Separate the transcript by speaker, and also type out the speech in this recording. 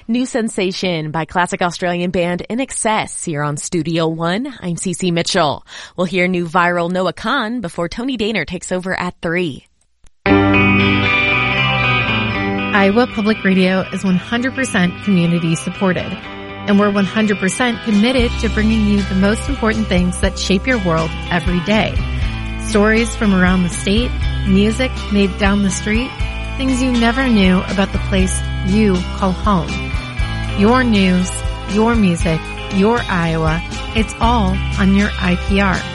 Speaker 1: New Sensation by classic Australian band In Excess here on Studio One. I'm Cece Mitchell. We'll hear new viral Noah Kahan before Tony Daner takes over at 3.
Speaker 2: Iowa Public Radio is 100% community supported, and we're 100% committed to bringing you the most important things that shape your world every day. Stories from around the state, music made down the street, things you never knew about the place you call home. Your news, your music, your Iowa, it's all on your IPR.